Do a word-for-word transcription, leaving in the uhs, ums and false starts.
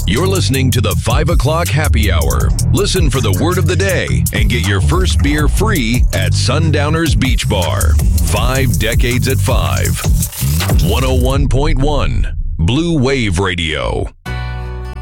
You're listening to the five o'clock Happy Hour. Listen for the word of the day and get your first beer free at Sundowners Beach Bar. Five decades at five. one oh one point one Blue Wave Radio.